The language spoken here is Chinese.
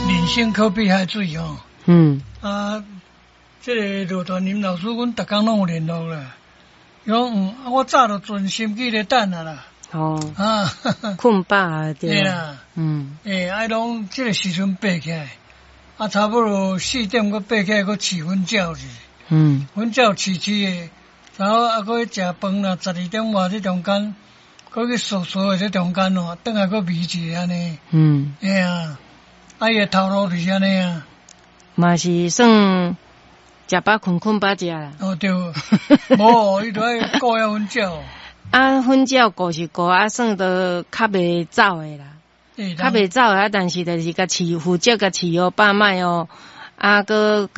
人生可比海水哦。这个罗传林老师，阮逐工拢有联络啦。讲我早就存心机咧等啊啦。 困饱啊，对啦。爱拢这个时阵爬起来，差不多4点佫爬起来，佫饲薰鸟去。薰鸟饲的，然后佫去食饭啦，12点外这中间，佫去扫扫的这中间哦，转来佫眯一下安尼。伊个头路就是安尼啊。 嘛是算食饱困饱食啦。 对，无伊都爱顾遐薰鸟。 薰鸟顾是顾，算都较袂走的啦。较袂走但是就是甲负责甲饲哦，把脉哦，佫。